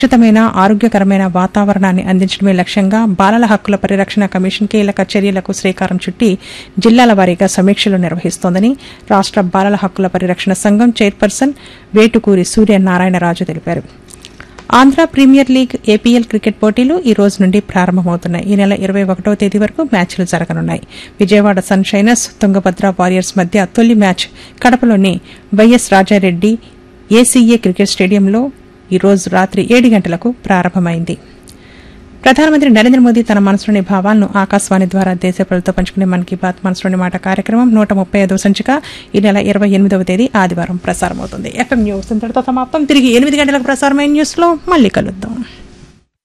సురక్షితమైన ఆరోగ్యకరమైన వాతావరణాన్ని అందించడమే లక్ష్యంగా బాలల హక్కుల పరిరక్షణ కమిషన్ కీలక చర్యలకు శ్రీకారం చుట్టి జిల్లాల వారీగా సమీక్షలు నిర్వహిస్తోందని రాష్ట బాలల హక్కుల పరిరక్షణ సంఘం చైర్పర్సన్ వేటుకూరి సూర్యనారాయణరాజు తెలిపారు. Andhra premier league APL cricket పోటీలు ఈ రోజు నుండి ప్రారంభమవుతున్నాయి. ఈ నెల 21వ తేదీ వరకు మ్యాచ్లు జరగనున్నాయి. Vijayawada sun shiners Tungabhadra warriors మధ్య తొలి match కడపలోని YS Rajareddy ACA cricket స్టేడియంలో ఈ రోజు రాత్రి 7 గంటలకు ప్రారంభమైంది. ప్రధానమంత్రి నరేంద్ర మోదీ తన మనసులోని భావాలను ఆకాశవాణి ద్వారా దేశ ప్రజలతో పంచుకునే మన్ కీ బాత్ మనసులోని మాట కార్యక్రమం 135వ సంచిక ఈ నెల 28వ తేదీ ఆదివారం ప్రసారమవుతుంది. ఎఫ్ఎం న్యూస్ ఇంతటితో సమాప్తం. తిరిగి 8 గంటలకు ప్రసారమైన న్యూస్ లో మళ్లీ కలుద్దాం.